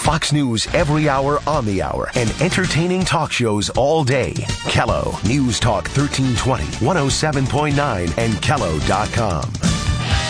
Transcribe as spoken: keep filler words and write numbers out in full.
Fox News every hour on the hour and entertaining talk shows all day. Kello News Talk thirteen twenty, one oh seven point nine and Kello dot com.